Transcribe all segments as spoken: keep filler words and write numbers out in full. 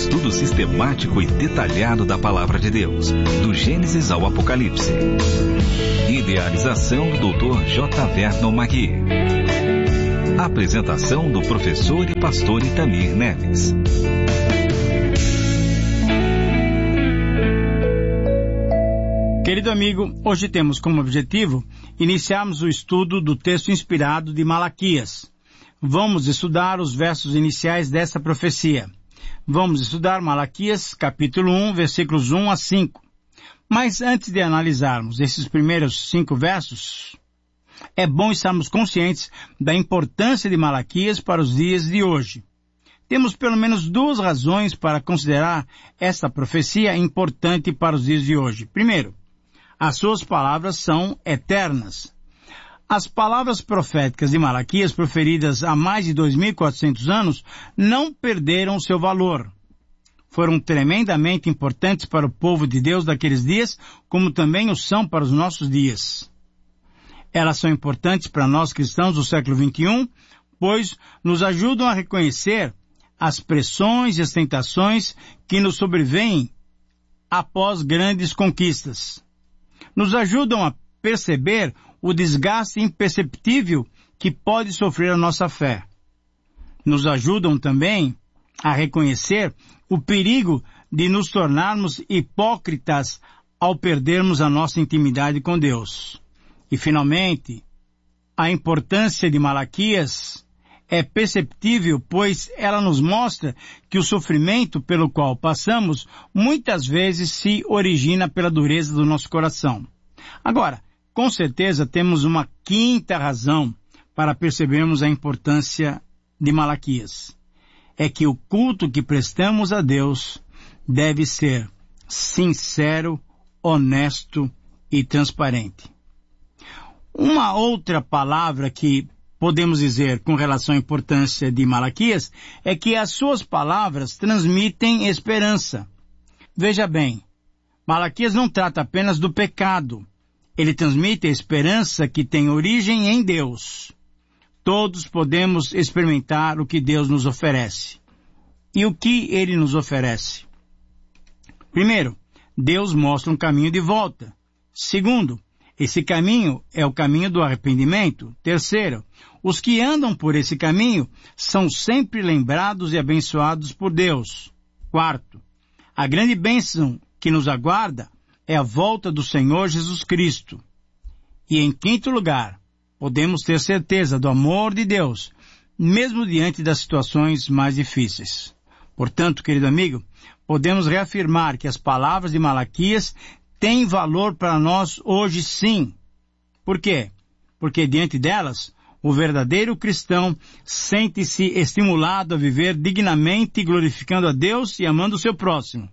estudo sistemático e detalhado da Palavra de Deus, do Gênesis ao Apocalipse. Idealização do doutor J. Vernon Magui. Apresentação do professor e pastor Itamir Neves. Querido amigo, hoje temos como objetivo iniciarmos o estudo do texto inspirado de Malaquias. Vamos estudar os versos iniciais dessa profecia. Vamos estudar Malaquias, capítulo um, versículos um a cinco. Mas antes de analisarmos esses primeiros cinco versos, é bom estarmos conscientes da importância de Malaquias para os dias de hoje. Temos pelo menos duas razões para considerar essa profecia importante para os dias de hoje. Primeiro, as suas palavras são eternas. As palavras proféticas de Malaquias, proferidas há mais de dois mil e quatrocentos anos, não perderam seu valor. Foram tremendamente importantes para o povo de Deus daqueles dias, como também o são para os nossos dias. Elas são importantes para nós cristãos do século vinte e um, pois nos ajudam a reconhecer as pressões e as tentações que nos sobrevêm após grandes conquistas. Nos ajudam a perceber o desgaste imperceptível que pode sofrer a nossa fé. Nos ajudam também a reconhecer o perigo de nos tornarmos hipócritas ao perdermos a nossa intimidade com Deus. E, finalmente, a importância de Malaquias é perceptível, pois ela nos mostra que o sofrimento pelo qual passamos muitas vezes se origina pela dureza do nosso coração. Agora, com certeza temos uma quinta razão para percebermos a importância de Malaquias. É que o culto que prestamos a Deus deve ser sincero, honesto e transparente. Uma outra palavra que podemos dizer com relação à importância de Malaquias é que as suas palavras transmitem esperança. Veja bem, Malaquias não trata apenas do pecado. Ele transmite a esperança que tem origem em Deus. Todos podemos experimentar o que Deus nos oferece. E o que Ele nos oferece? Primeiro, Deus mostra um caminho de volta. Segundo, esse caminho é o caminho do arrependimento. Terceiro, os que andam por esse caminho são sempre lembrados e abençoados por Deus. Quarto, a grande bênção que nos aguarda é a volta do Senhor Jesus Cristo. E em quinto lugar, podemos ter certeza do amor de Deus, mesmo diante das situações mais difíceis. Portanto, querido amigo, podemos reafirmar que as palavras de Malaquias têm valor para nós hoje sim. Por quê? Porque diante delas, o verdadeiro cristão sente-se estimulado a viver dignamente, glorificando a Deus e amando o seu próximo.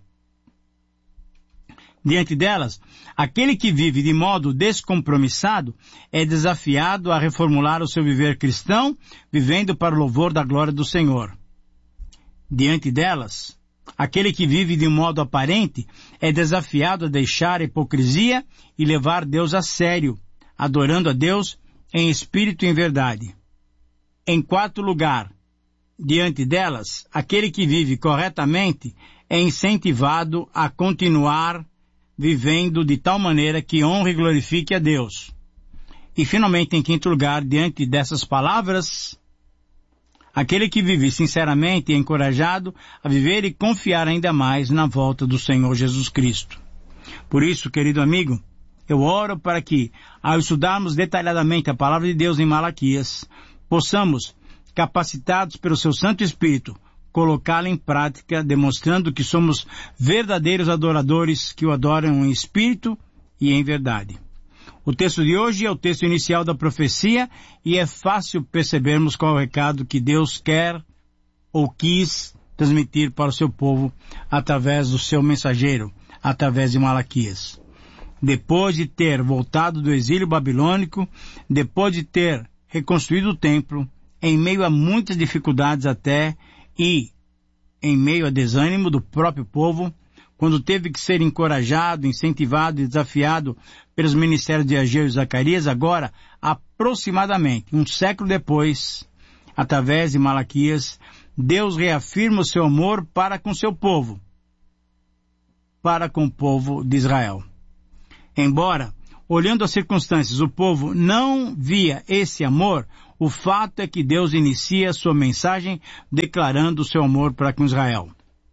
Diante delas, aquele que vive de modo descompromissado é desafiado a reformular o seu viver cristão, vivendo para o louvor da glória do Senhor. Diante delas, aquele que vive de um modo aparente é desafiado a deixar a hipocrisia e levar Deus a sério, adorando a Deus em espírito e em verdade. Em quarto lugar, diante delas, aquele que vive corretamente é incentivado a continuar vivendo de tal maneira que honre e glorifique a Deus. E finalmente, em quinto lugar, diante dessas palavras, aquele que vive sinceramente é encorajado a viver e confiar ainda mais na volta do Senhor Jesus Cristo. Por isso, querido amigo, eu oro para que, ao estudarmos detalhadamente a palavra de Deus em Malaquias, possamos, capacitados pelo seu Santo Espírito, colocá-la em prática, demonstrando que somos verdadeiros adoradores que o adoram em espírito e em verdade. O texto de hoje é o texto inicial da profecia e é fácil percebermos qual é o recado que Deus quer ou quis transmitir para o seu povo através do seu mensageiro, através de Malaquias. Depois de ter voltado do exílio babilônico, depois de ter reconstruído o templo, em meio a muitas dificuldades até, e em meio a desânimo do próprio povo, quando teve que ser encorajado, incentivado e desafiado pelos ministérios de Ageu e Zacarias, agora, aproximadamente um século depois, através de Malaquias, Deus reafirma o seu amor para com seu povo, para com o povo de Israel. Embora, olhando as circunstâncias, o povo não via esse amor, o fato é que Deus inicia sua mensagem declarando o seu amor para com Israel.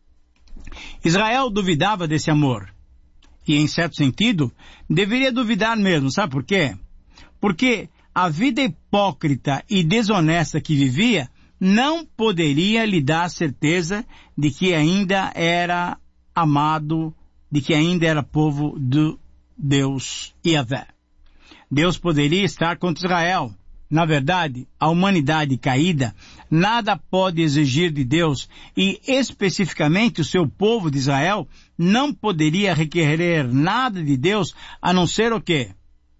Israel duvidava desse amor. E, em certo sentido, deveria duvidar mesmo. Sabe por quê? Porque a vida hipócrita e desonesta que vivia não poderia lhe dar certeza de que ainda era amado, de que ainda era povo do Deus Yahvé. Deus poderia estar contra Israel. Na verdade, a humanidade caída nada pode exigir de Deus e, especificamente, o seu povo de Israel não poderia requerer nada de Deus a não ser o quê?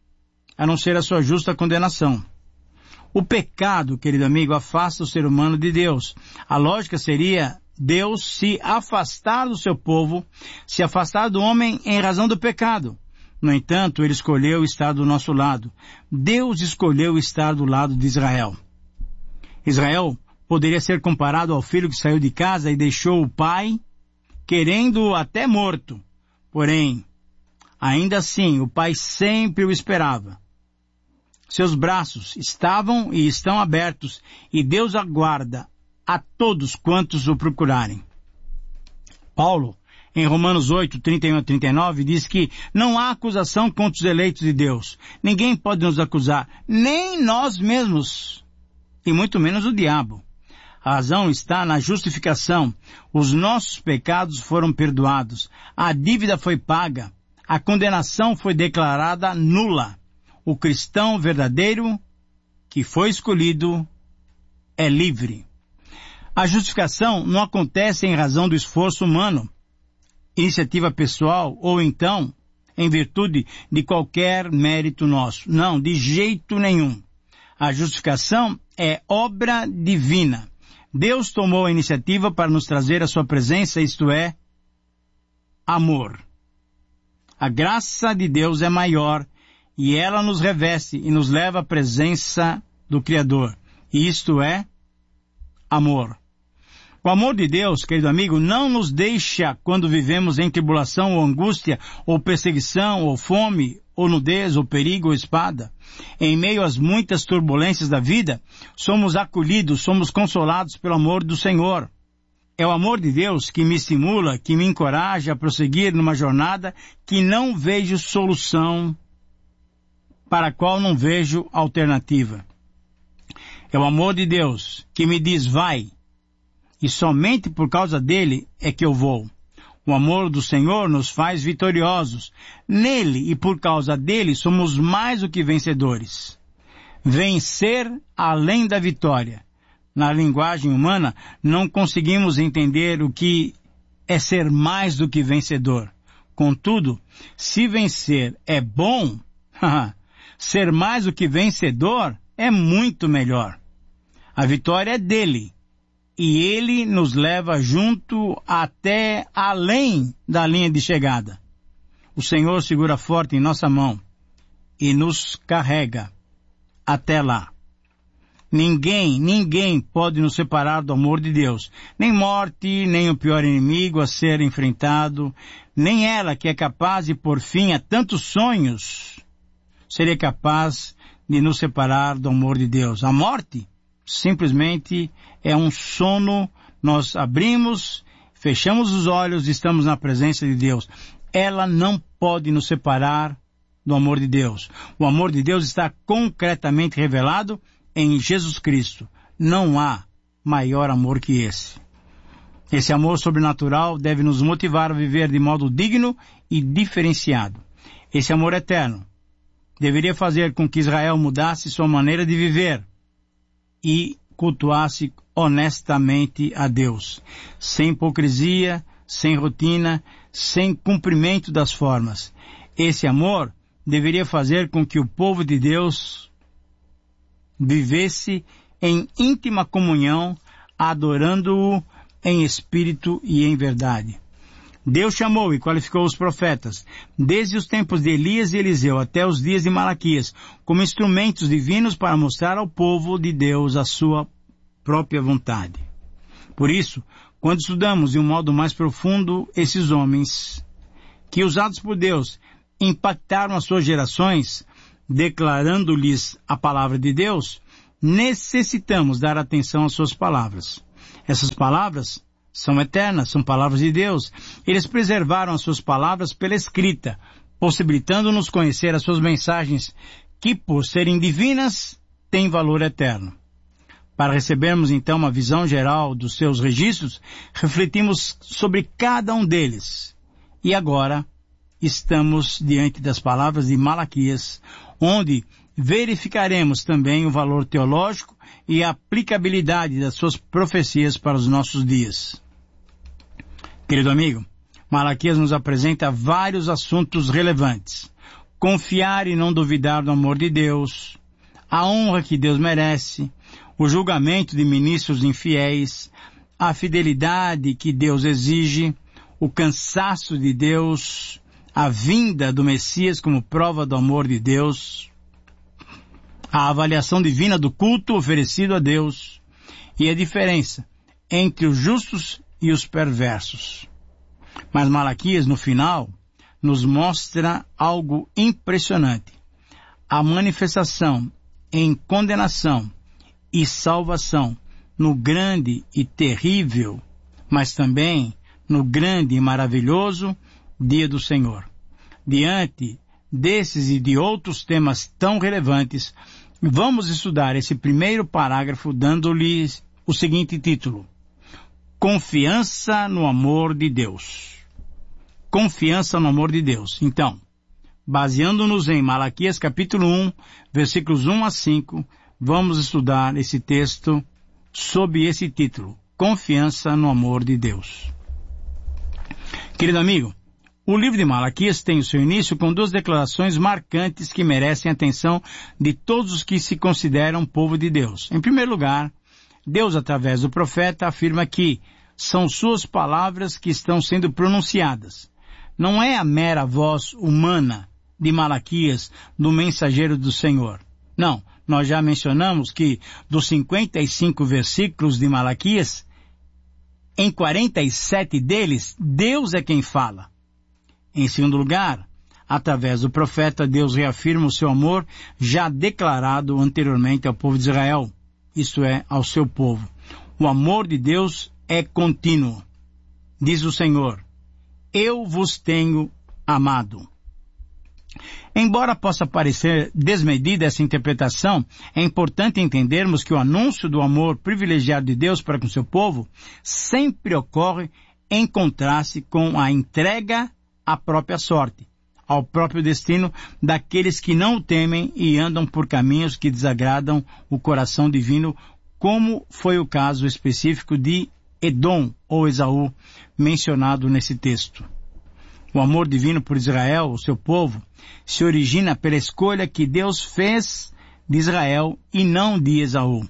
A não ser a sua justa condenação. O pecado, querido amigo, afasta o ser humano de Deus. A lógica seria Deus se afastar do seu povo, se afastar do homem em razão do pecado. No entanto, ele escolheu estar do nosso lado. Deus escolheu estar do lado de Israel. Israel poderia ser comparado ao filho que saiu de casa e deixou o pai, querendo-o até morto. Porém, ainda assim, o pai sempre o esperava. Seus braços estavam e estão abertos, e Deus aguarda a todos quantos o procurarem. Paulo, em Romanos oito, trinta e um a trinta e nove, diz que não há acusação contra os eleitos de Deus. Ninguém pode nos acusar, nem nós mesmos, e muito menos o diabo. A razão está na justificação. Os nossos pecados foram perdoados. A dívida foi paga. A condenação foi declarada nula. O cristão verdadeiro, que foi escolhido, é livre. A justificação não acontece em razão do esforço humano, iniciativa pessoal, ou então em virtude de qualquer mérito nosso. Não, de jeito nenhum. A justificação é obra divina. Deus tomou a iniciativa para nos trazer a sua presença, isto é, amor. A graça de Deus é maior e ela nos reveste e nos leva à presença do Criador. E isto é amor. O amor de Deus, querido amigo, não nos deixa quando vivemos em tribulação ou angústia, ou perseguição, ou fome, ou nudez, ou perigo, ou espada. Em meio às muitas turbulências da vida, somos acolhidos, somos consolados pelo amor do Senhor. É o amor de Deus que me estimula, que me encoraja a prosseguir numa jornada que não vejo solução, para a qual não vejo alternativa. É o amor de Deus que me diz, vai, e somente por causa dele é que eu vou. O amor do Senhor nos faz vitoriosos. Nele e por causa dele somos mais do que vencedores. Vencer além da vitória. Na linguagem humana, não conseguimos entender o que é ser mais do que vencedor. Contudo, se vencer é bom, ser mais do que vencedor é muito melhor. A vitória é dele. E ele nos leva junto até além da linha de chegada. O Senhor segura forte em nossa mão e nos carrega até lá. Ninguém, ninguém pode nos separar do amor de Deus. Nem morte, nem o pior inimigo a ser enfrentado, nem ela que é capaz de pôr fim a tantos sonhos, seria capaz de nos separar do amor de Deus. A morte simplesmente é um sono, nós abrimos, fechamos os olhos e estamos na presença de Deus. Ela não pode nos separar do amor de Deus. O amor de Deus está concretamente revelado em Jesus Cristo. Não há maior amor que esse. Esse amor sobrenatural deve nos motivar a viver de modo digno e diferenciado. Esse amor eterno deveria fazer com que Israel mudasse sua maneira de viver e cultuasse honestamente a Deus, sem hipocrisia, sem rotina, sem cumprimento das formas. Esse amor deveria fazer com que o povo de Deus vivesse em íntima comunhão, adorando-o em espírito e em verdade. Deus chamou e qualificou os profetas, desde os tempos de Elias e Eliseu até os dias de Malaquias, como instrumentos divinos para mostrar ao povo de Deus a sua própria vontade. Por isso, quando estudamos de um modo mais profundo esses homens, que usados por Deus, impactaram as suas gerações, declarando-lhes a palavra de Deus, necessitamos dar atenção às suas palavras. Essas palavras são eternas, são palavras de Deus. Eles preservaram as suas palavras pela escrita, possibilitando-nos conhecer as suas mensagens, que, por serem divinas, têm valor eterno. Para recebermos, então, uma visão geral dos seus registros, refletimos sobre cada um deles. E agora, estamos diante das palavras de Malaquias, onde verificaremos também o valor teológico e a aplicabilidade das suas profecias para os nossos dias. Querido amigo, Malaquias nos apresenta vários assuntos relevantes. Confiar e não duvidar do amor de Deus, a honra que Deus merece, o julgamento de ministros infiéis, a fidelidade que Deus exige, o cansaço de Deus, a vinda do Messias como prova do amor de Deus, a avaliação divina do culto oferecido a Deus e a diferença entre os justos e os perversos. Mas Malaquias, no final, nos mostra algo impressionante. A manifestação em condenação e salvação no grande e terrível, mas também no grande e maravilhoso dia do Senhor. Diante desses e de outros temas tão relevantes, vamos estudar esse primeiro parágrafo dando-lhe o seguinte título: Confiança no amor de Deus. Confiança no amor de Deus. Então, baseando-nos em Malaquias capítulo um, versículos um a cinco, vamos estudar esse texto sob esse título: Confiança no amor de Deus. Querido amigo, o livro de Malaquias tem o seu início com duas declarações marcantes que merecem a atenção de todos os que se consideram povo de Deus. Em primeiro lugar, Deus, através do profeta, afirma que são suas palavras que estão sendo pronunciadas. Não é a mera voz humana de Malaquias, do mensageiro do Senhor. Não, nós já mencionamos que dos cinquenta e cinco versículos de Malaquias, em quarenta e sete deles, Deus é quem fala. Em segundo lugar, através do profeta, Deus reafirma o seu amor já declarado anteriormente ao povo de Israel, isto é, ao seu povo. O amor de Deus é contínuo. Diz o Senhor: eu vos tenho amado. Embora possa parecer desmedida essa interpretação, é importante entendermos que o anúncio do amor privilegiado de Deus para com seu povo sempre ocorre em contraste com a entrega à própria sorte, ao próprio destino daqueles que não o temem e andam por caminhos que desagradam o coração divino, como foi o caso específico de Edom ou Esaú, mencionado nesse texto. O amor divino por Israel, o seu povo, se origina pela escolha que Deus fez de Israel e não de Esaú.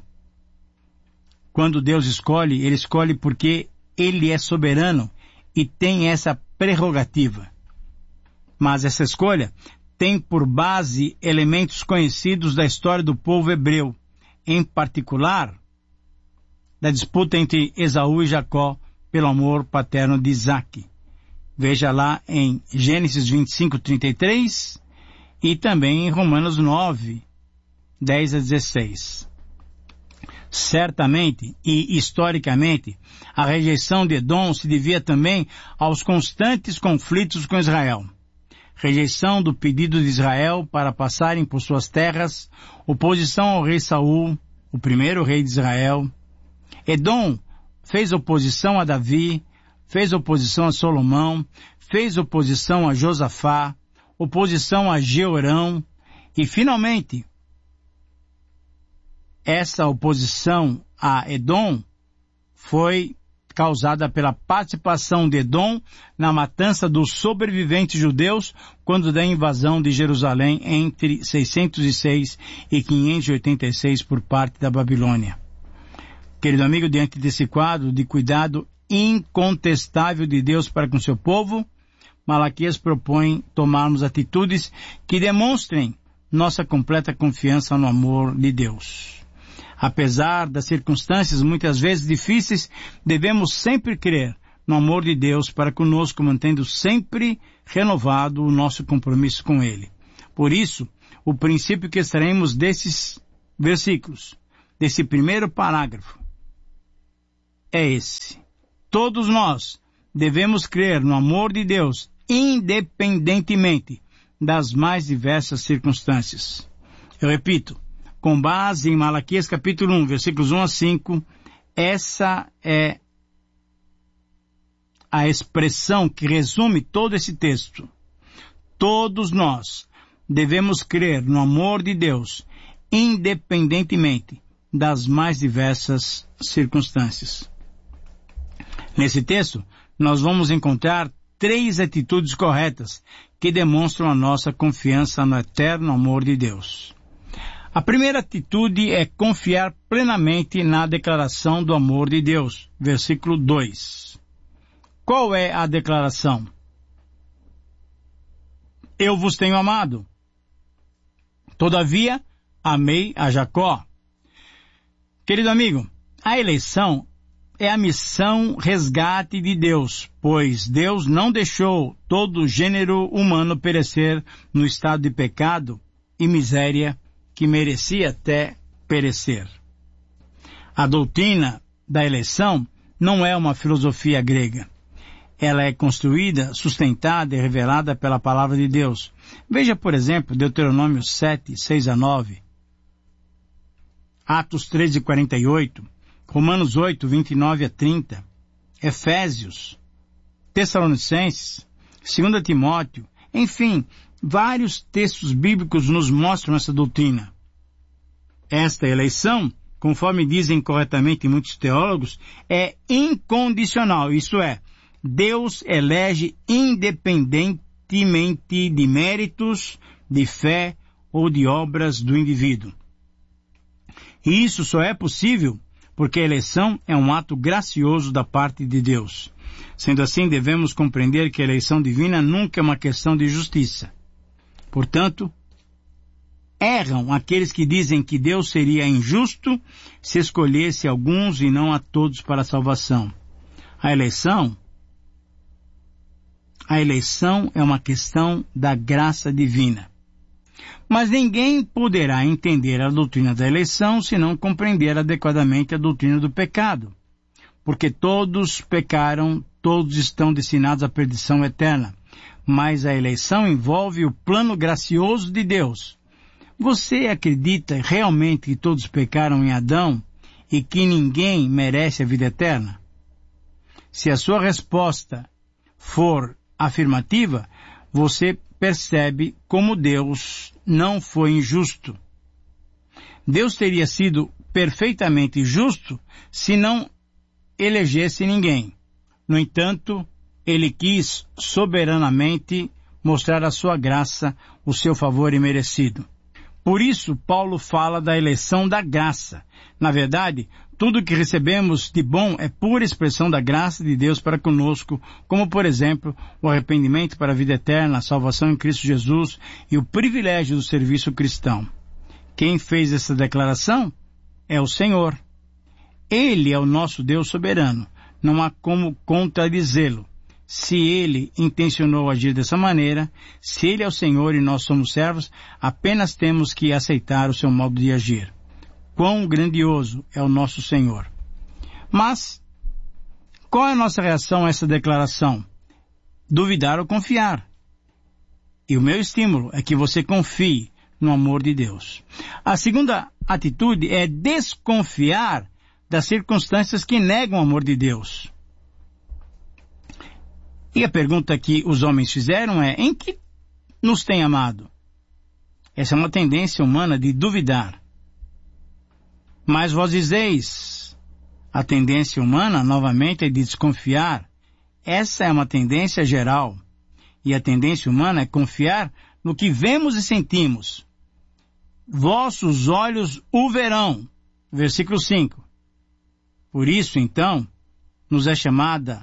Quando Deus escolhe, Ele escolhe porque Ele é soberano e tem essa prerrogativa. Mas essa escolha tem por base elementos conhecidos da história do povo hebreu, em particular da disputa entre Esaú e Jacó pelo amor paterno de Isaque. Veja lá em Gênesis vinte e cinco, trinta e três e também em Romanos nove, dez a dezesseis. Certamente e historicamente, a rejeição de Edom se devia também aos constantes conflitos com Israel. Rejeição do pedido de Israel para passarem por suas terras, oposição ao rei Saul, o primeiro rei de Israel. Edom fez oposição a Davi, fez oposição a Salomão, fez oposição a Josafá, oposição a Jeorão, e finalmente, essa oposição a Edom foi causada pela participação de Edom na matança dos sobreviventes judeus quando da invasão de Jerusalém entre seiscentos e seis e quinhentos e oitenta e seis por parte da Babilônia. Querido amigo, diante desse quadro de cuidado incontestável de Deus para com seu povo, Malaquias propõe tomarmos atitudes que demonstrem nossa completa confiança no amor de Deus. Apesar das circunstâncias muitas vezes difíceis, devemos sempre crer no amor de Deus para conosco, mantendo sempre renovado o nosso compromisso com Ele. Por isso, o princípio que extraímos desses versículos, desse primeiro parágrafo, é esse. Todos nós devemos crer no amor de Deus, independentemente das mais diversas circunstâncias. Eu repito, com base em Malaquias capítulo um, versículos um a cinco, essa é a expressão que resume todo esse texto. Todos nós devemos crer no amor de Deus, independentemente das mais diversas circunstâncias. Nesse texto, nós vamos encontrar três atitudes corretas que demonstram a nossa confiança no eterno amor de Deus. A primeira atitude é confiar plenamente na declaração do amor de Deus. Versículo dois. Qual é a declaração? Eu vos tenho amado. Todavia, amei a Jacó. Querido amigo, a eleição é a missão resgate de Deus, pois Deus não deixou todo o gênero humano perecer no estado de pecado e miséria que merecia até perecer. A doutrina da eleição não é uma filosofia grega. Ela é construída, sustentada e revelada pela palavra de Deus. Veja, por exemplo, Deuteronômio sete, seis a nove, Atos treze, quarenta e oito, Romanos oito, vinte e nove a trinta, Efésios, Tessalonicenses, dois Timóteo, enfim, vários textos bíblicos nos mostram essa doutrina. Esta eleição, conforme dizem corretamente muitos teólogos, é incondicional, isto é, Deus elege independentemente de méritos, de fé ou de obras do indivíduo. E isso só é possível porque a eleição é um ato gracioso da parte de Deus. Sendo assim, devemos compreender que a eleição divina nunca é uma questão de justiça. Portanto, erram aqueles que dizem que Deus seria injusto se escolhesse alguns e não a todos para a salvação. A eleição, a eleição é uma questão da graça divina. Mas ninguém poderá entender a doutrina da eleição se não compreender adequadamente a doutrina do pecado. Porque todos pecaram, todos estão destinados à perdição eterna. Mas a eleição envolve o plano gracioso de Deus. Você acredita realmente que todos pecaram em Adão e que ninguém merece a vida eterna? Se a sua resposta for afirmativa, você percebe como Deus não foi injusto. Deus teria sido perfeitamente justo se não elegesse ninguém. No entanto, Ele quis soberanamente mostrar a sua graça, o seu favor imerecido. Por isso, Paulo fala da eleição da graça. Na verdade, tudo que recebemos de bom é pura expressão da graça de Deus para conosco, como, por exemplo, o arrependimento para a vida eterna, a salvação em Cristo Jesus e o privilégio do serviço cristão. Quem fez essa declaração é o Senhor. Ele é o nosso Deus soberano. Não há como contradizê-lo. Se Ele intencionou agir dessa maneira, se Ele é o Senhor e nós somos servos, apenas temos que aceitar o seu modo de agir. Quão grandioso é o nosso Senhor! Mas, qual é a nossa reação a essa declaração? Duvidar ou confiar. E o meu estímulo é que você confie no amor de Deus. A segunda atitude é desconfiar das circunstâncias que negam o amor de Deus. E a pergunta que os homens fizeram é, em que nos tem amado? Essa é uma tendência humana de duvidar. Mas vós dizeis, a tendência humana, novamente, é de desconfiar. Essa é uma tendência geral. E a tendência humana é confiar no que vemos e sentimos. Vossos olhos o verão. Versículo cinco. Por isso, então, nos é chamada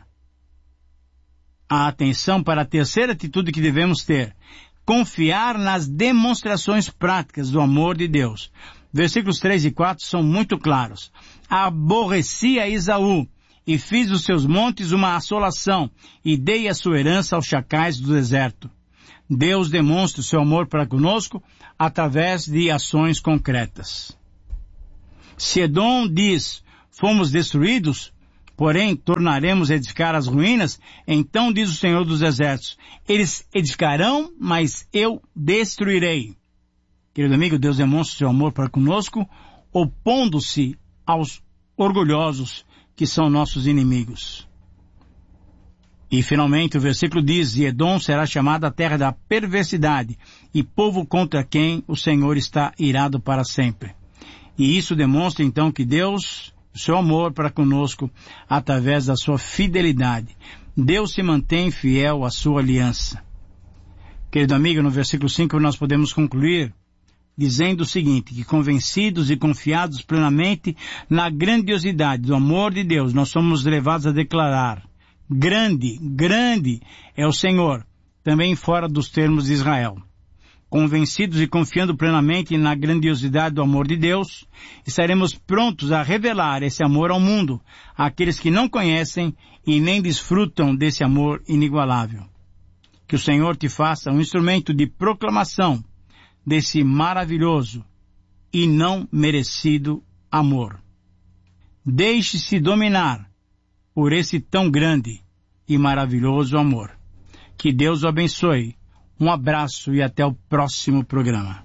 a atenção para a terceira atitude que devemos ter. Confiar nas demonstrações práticas do amor de Deus. Versículos três e quatro são muito claros. Aborreci a Esaú, e fiz dos seus montes uma assolação, e dei a sua herança aos chacais do deserto. Deus demonstra o seu amor para conosco através de ações concretas. Se Edom diz, fomos destruídos, porém tornaremos a edificar as ruínas, então diz o Senhor dos Exércitos, eles edificarão, mas eu destruirei. Querido amigo, Deus demonstra o seu amor para conosco, opondo-se aos orgulhosos que são nossos inimigos. E finalmente o versículo diz, e Edom será chamada a terra da perversidade, e povo contra quem o Senhor está irado para sempre. E isso demonstra então que Deus, o seu amor para conosco, através da sua fidelidade. Deus se mantém fiel à sua aliança. Querido amigo, no versículo cinco nós podemos concluir dizendo o seguinte, que convencidos e confiados plenamente na grandiosidade do amor de Deus, nós somos levados a declarar, grande, grande é o Senhor, também fora dos termos de Israel. Convencidos e confiando plenamente na grandiosidade do amor de Deus, estaremos prontos a revelar esse amor ao mundo, àqueles que não conhecem e nem desfrutam desse amor inigualável. Que o Senhor te faça um instrumento de proclamação desse maravilhoso e não merecido amor. Deixe-se dominar por esse tão grande e maravilhoso amor. Que Deus o abençoe. Um abraço e até o próximo programa.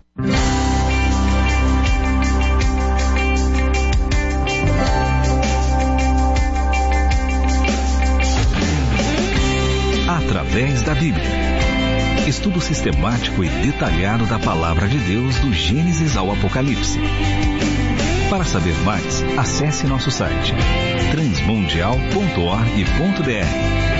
Através da Bíblia. Estudo sistemático e detalhado da Palavra de Deus do Gênesis ao Apocalipse. Para saber mais, acesse nosso site transmundial ponto org ponto br.